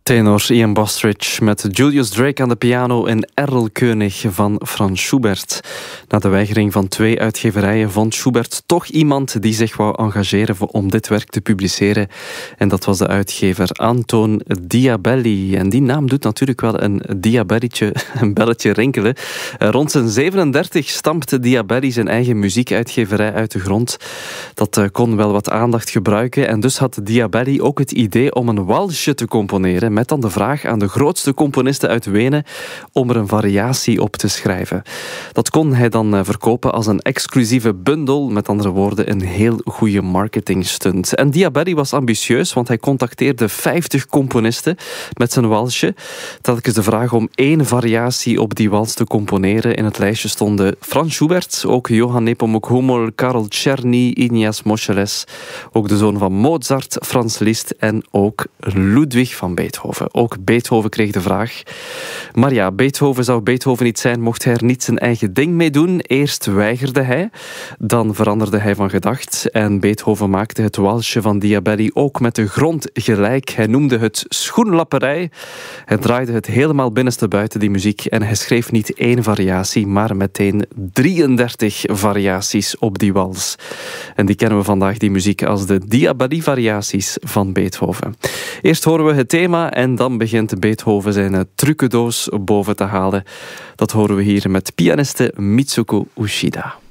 Tenor Ian Bostridge met Julius Drake aan de piano en Erlkönig van Franz Schubert. Na de weigering van 2 uitgeverijen vond Schubert toch iemand die zich wou engageren om dit werk te publiceren. En dat was de uitgever Anton Diabelli. En die naam doet natuurlijk wel een belletje rinkelen. Rond zijn 37 stampte Diabelli zijn eigen muziekuitgeverij uit de grond. Dat kon wel wat aandacht gebruiken. En dus had Diabelli ook het idee om een walsje te componeren, met dan de vraag aan de grootste componisten uit Wenen om er een variatie op te schrijven. Dat kon hij dan verkopen als een exclusieve bundel, met andere woorden een heel goede marketingstunt. En Diabelli was ambitieus, want hij contacteerde 50 componisten met zijn walsje. Telkens de vraag om 1 variatie op die wals te componeren. In het lijstje stonden Franz Schubert, ook Johann Nepomuk Hummel, Karl Czerny, Ignaz Moscheles, ook de zoon van Mozart, Franz Liszt en ook Ludwig van Beethoven. Ook Beethoven kreeg de vraag. Maar ja, Beethoven zou Beethoven niet zijn mocht hij er niet zijn eigen ding mee doen. Eerst weigerde hij, dan veranderde hij van gedacht en Beethoven maakte het walsje van Diabelli ook met de grond gelijk. Hij noemde het schoenlapperij. Hij draaide het helemaal binnenstebuiten, die muziek, en hij schreef niet 1 variatie, maar meteen 33 variaties op die wals. En die kennen we vandaag, die muziek, als de Diabelli-variaties van Beethoven. Eerst horen we het thema en dan begint Beethoven zijn trucendoos boven te halen. Dat horen we hier met pianiste Mitsuko Uchida.